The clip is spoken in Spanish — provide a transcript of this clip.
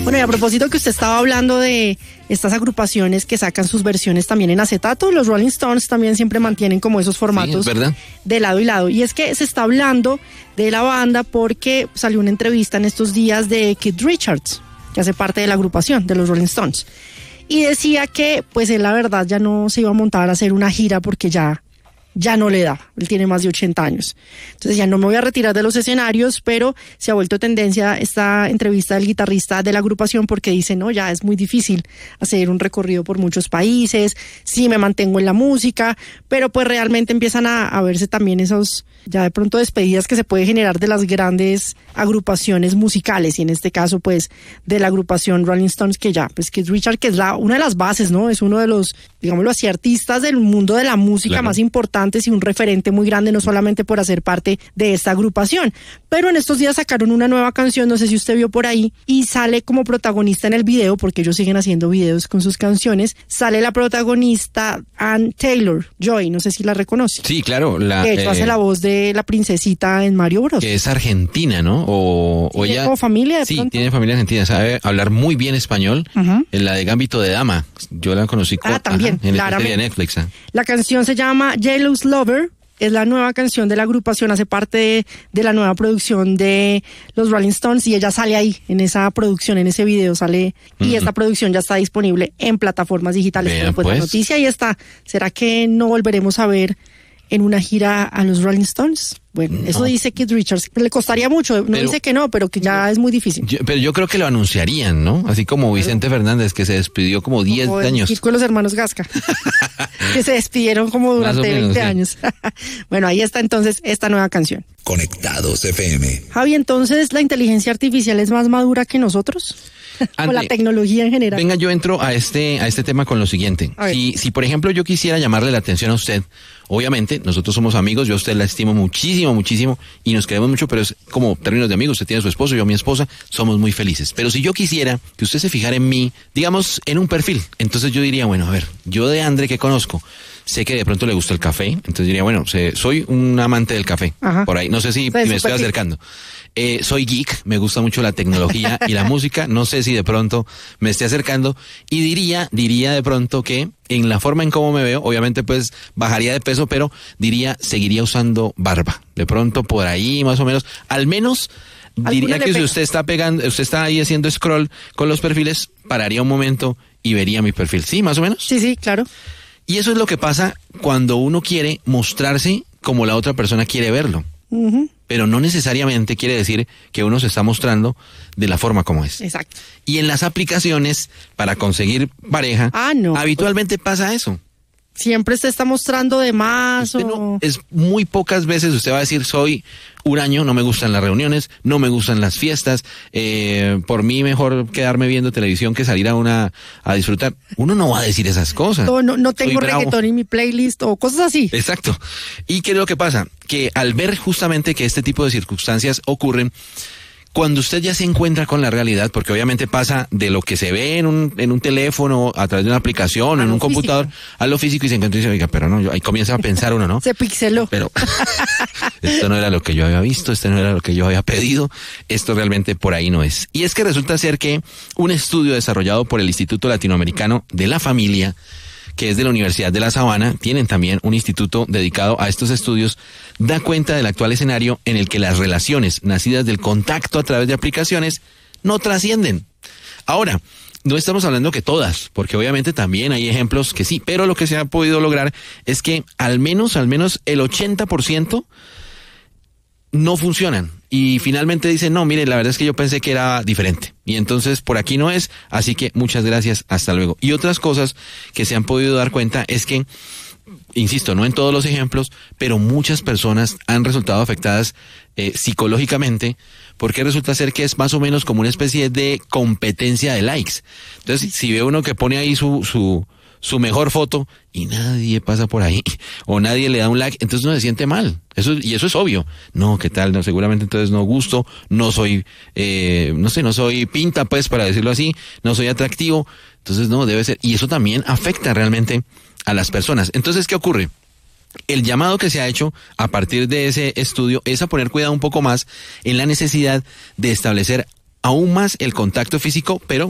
Bueno, y a propósito que usted estaba hablando de estas agrupaciones que sacan sus versiones también en acetato, los Rolling Stones también siempre mantienen como esos formatos de lado y lado. Y es que se está hablando de la banda porque salió una entrevista en estos días de Keith Richards, que hace parte de la agrupación de los Rolling Stones. Y decía que pues él la verdad ya no se iba a montar a hacer una gira porque ya no le da, él tiene más de 80 años. Entonces ya no me voy a retirar de los escenarios, pero se ha vuelto tendencia esta entrevista del guitarrista de la agrupación porque dice, no, ya es muy difícil hacer un recorrido por muchos países, sí me mantengo en la música, pero pues realmente empiezan a verse también esos, ya de pronto despedidas que se puede generar de las grandes agrupaciones musicales, y en este caso pues de la agrupación Rolling Stones, que ya, pues Keith Richards, que es una de las bases, ¿no? Es uno de los, digámoslo así, artistas del mundo de la música más importantes y un referente muy grande, no solamente por hacer parte de esta agrupación, pero en estos días sacaron una nueva canción, no sé si usted vio por ahí, y sale como protagonista en el video, porque ellos siguen haciendo videos con sus canciones, sale la protagonista Ann Taylor-Joy, no sé si la reconoce. Sí, claro. De hecho hace la voz de la princesita en Mario Bros. Que es argentina, ¿no? O ¿Tiene ella como familia de pronto? Tiene familia argentina, sabe hablar muy bien español. En la de Gambito de Dama, yo la conocí también, en la serie de Netflix. La canción se llama J-Lo's Lover, es la nueva canción de la agrupación, hace parte de la nueva producción de los Rolling Stones y ella sale ahí, en esa producción, en ese video sale, y esta producción ya está disponible en plataformas digitales. Pero pues la noticia ahí está, ¿será que no volveremos a ver en una gira a los Rolling Stones? Bueno, eso dice Keith Richards. Le costaría mucho, no dice que no, pero que ya es muy difícil. Pero yo creo que lo anunciarían, ¿no? Así como Vicente Fernández, que se despidió como 10 años. Y con los hermanos Gasca, que se despidieron como durante 20 años. Bueno, ahí está entonces esta nueva canción. Conectados FM. Javi, entonces, ¿la inteligencia artificial es más madura que nosotros? O la tecnología en general. Venga, yo entro a este tema con lo siguiente. Si por ejemplo yo quisiera llamarle la atención a usted, obviamente nosotros somos amigos, yo a usted la estimo muchísimo y nos queremos mucho, pero es como términos de amigos, usted tiene a su esposo, yo a mi esposa, somos muy felices. Pero si yo quisiera que usted se fijara en mí, digamos, en un perfil, entonces yo diría, bueno, a ver, yo de André que conozco, sé que de pronto le gusta el café, entonces diría, bueno, soy un amante del café, por ahí, no sé si me estoy acercando. Soy geek, me gusta mucho la tecnología y la música, no sé si de pronto me esté acercando, y diría de pronto que en la forma en cómo me veo, obviamente pues bajaría de peso, pero seguiría usando barba, de pronto por ahí más o menos, al menos diría que si usted está ahí haciendo scroll con los perfiles, pararía un momento y vería mi perfil, ¿sí? Más o menos. Sí, claro. Y eso es lo que pasa cuando uno quiere mostrarse como la otra persona quiere verlo. Pero no necesariamente quiere decir que uno se está mostrando de la forma como es. Exacto. Y en las aplicaciones para conseguir pareja, habitualmente pasa eso. Siempre se está mostrando de más. Es muy pocas veces usted va a decir, soy huraño, no me gustan las reuniones, no me gustan las fiestas, por mí mejor quedarme viendo televisión que salir a disfrutar. Uno no va a decir esas cosas. No tengo reggaetón en mi playlist o cosas así. Exacto. ¿Y qué es lo que pasa? Que al ver justamente que este tipo de circunstancias ocurren, cuando usted ya se encuentra con la realidad, porque obviamente pasa de lo que se ve en un teléfono, a través de una aplicación, en un computador, a lo físico, y se encuentra y dice, oiga, pero no, ahí comienza a pensar uno, ¿no? Se pixeló. Pero esto no era lo que yo había visto, esto no era lo que yo había pedido, esto realmente por ahí no es. Y es que resulta ser que un estudio desarrollado por el Instituto Latinoamericano de la Familia, que es de la Universidad de La Sabana, tienen también un instituto dedicado a estos estudios, da cuenta del actual escenario en el que las relaciones nacidas del contacto a través de aplicaciones no trascienden. Ahora, no estamos hablando que todas, porque obviamente también hay ejemplos que sí, pero lo que se ha podido lograr es que al menos el 80% no funcionan. Y finalmente dicen, no, mire, la verdad es que yo pensé que era diferente. Y entonces por aquí no es, así que muchas gracias, hasta luego. Y otras cosas que se han podido dar cuenta es que, insisto, no en todos los ejemplos, pero muchas personas han resultado afectadas psicológicamente, porque resulta ser que es más o menos como una especie de competencia de likes. Entonces, si ve uno que pone ahí su mejor foto y nadie pasa por ahí o nadie le da un like, entonces uno se siente mal. Eso es obvio. No, ¿qué tal? No, seguramente entonces no gusto, no soy, no soy pinta, pues, para decirlo así, no soy atractivo. Entonces no, debe ser. Y eso también afecta realmente a las personas. Entonces, ¿qué ocurre? El llamado que se ha hecho a partir de ese estudio es a poner cuidado un poco más en la necesidad de establecer aún más el contacto físico, pero